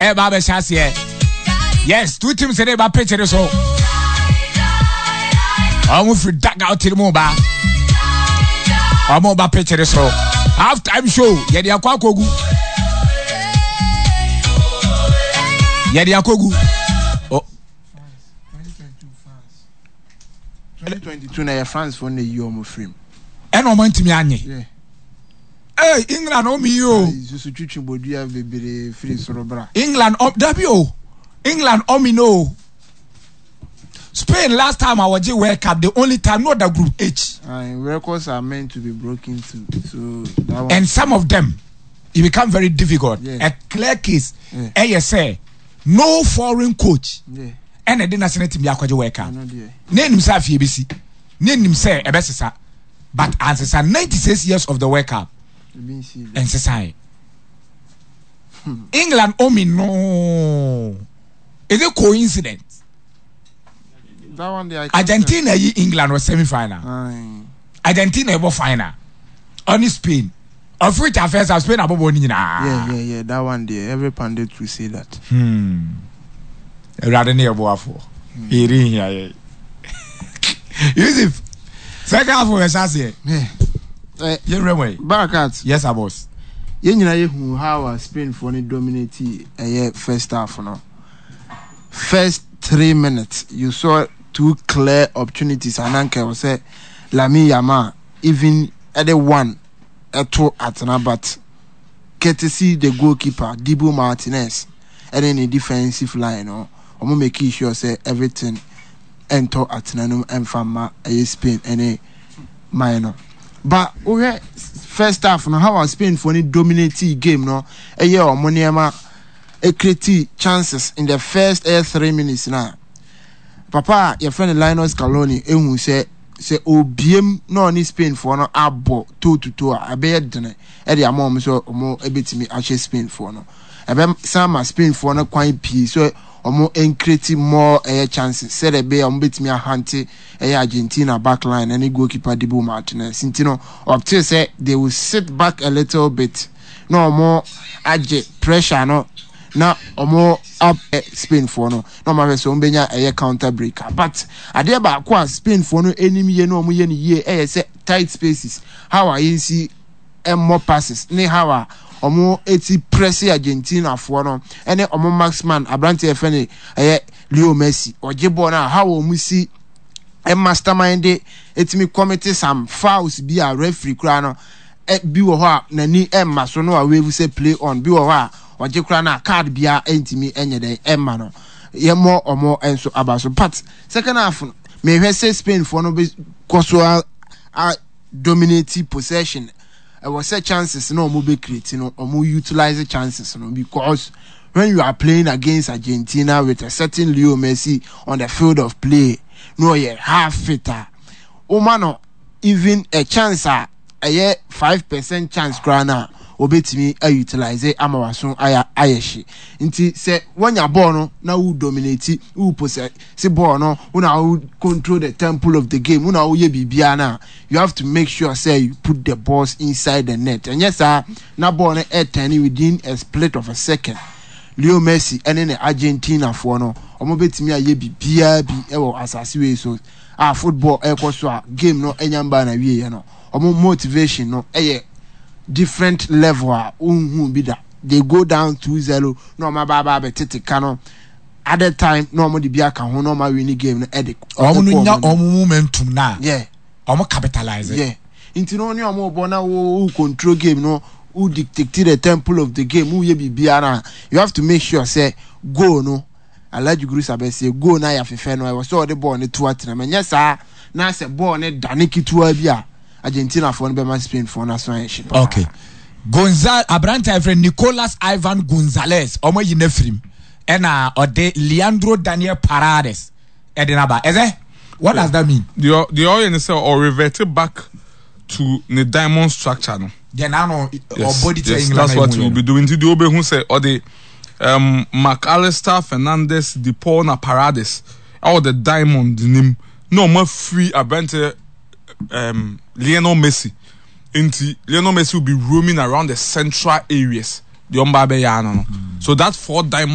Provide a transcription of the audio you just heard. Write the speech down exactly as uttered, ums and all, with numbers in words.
eh ba be chance here. Yes, two teams say ba pitch it so. I'm free dag out in mobile. I'm over pitch it so. Half time show. Yedi akwa kogu. Yedi akogu. Oh. twenty twenty-two na France for the year mo frame. E no man timi anye. Yeah. Hey, England o mi yo. Susu twitwi bodua bebere free sorobra. England up W. England o mi no. Spain last time I was in World Cup, the only time not the group H. And records are meant to be broken too. So that one. And some of them it become very difficult. Yeah. A clear case. Yeah. A S A no foreign coach. Yeah. And the national team yakwaje World Cup. No dear. Name himself F B C. Name himself Ebesisa. But as ninety-six years of the World Cup. And say England omi no. Is it coincidence? That one there. Argentina yi England was semi-final. Aye. Argentina was final. Only Spain. Of which affairs have Spain above one. Yeah, yeah, yeah. That one there. Every pundit will say that. Hmm. Rather near Boafo. Hearing here. Yusuf. Second half of Esase. Yeah. Uh, you remember? Back at. Yes, I was. You know who how Spain for the dominate a first half no. First three minutes you saw two clear opportunities and Anke was say Lamine Yamal even at the one at two at an but courtesy the goalkeeper Dibu Martinez and then the defensive line no I'm making sure say everything enter at Nanum and Fama a Spain any minor. But okay, first half no how Spain for the dominating game no a year or money a create chances in the first uh, three minutes now. Papa, your friend Linus Scaloni, who say say obiem no ni Spain for no abo two to two. I be dene. E dey amom so omo ebetimi ache Spain for no. E be sama Spain for no kwan pi so omo create more uh, chances. Say the be omo betimi ahante e Argentina backline and goalkeeper Dibu Martinez. Sintino up to say they will sit back a little bit. No more aje pressure no. Now omo up eh, Spain for no no ma so mbenya eh, counter breaker but ade ba kwa Spain for no enemy ye no omo ye ni ye eh say tight spaces how are you see eh, more passes ni how are omo eti press Argentina for no ene omo Maxman Abrante efene eh Leo Messi oje ball na how omo see eh, mastermind etimi committee some fouls be a referee kra no eh, bi wo ho a nani eh maso no a we say play on bi wo ho a oje kra na card bia entimi enye den emma no ye mo omo enso abaso but second half me hwe say Spain for no be koso a dominate possession I was say chances no omo be create no omo utilize chances no because when you are playing against Argentina with a certain Leo Messi on the field of play no ye half fitter o man even a chance a a five percent chance grana obetimi a utilize amawaso aya ayeshi nti se wanya ball no na who dominate who possess se ball no una who control the tempo of the game una who ye bibia na you have to make sure say you put the balls inside the net and yes sir na ball no e turn within a split of a second Leo Messi and then Argentina for no omo betimi a ye bibia bi e wo asase we so ah football e ko so a game no enyamba na wie ye no omo motivation no e different level unhu bi da they go down two zero no ma ba ba betete kano at the time no mo di bia ka ho no ma win game no edit omo no nya omo momentum na yeah omo capitalize yeah into no ni omo bo na wo control game no who dictate the tempo of the game who ye bi bia na you have to make sure say go no Alaji Guru sabe say go na ya fefe no I was so the ball ne to atena menya sa na say ball ne daniki to bia Argentina for no Spain for national ship. Okay. Gonzal Abrante friend Nicolas Ivan Gonzalez omo yinefrim ena ode Leandro Daniel Paredes edenaba eze what yeah. does that mean? The the oil say or reverted back to the diamond structure no. Then now yes, or body yes, that's what we will be doing. To the obe who say or the um McAllister Fernandez De Paul na Paredes or the diamond name no more free Abrante um Lionel Messi into Lionel Messi will be roaming around the central areas the Ombabe Yana. So that four diamond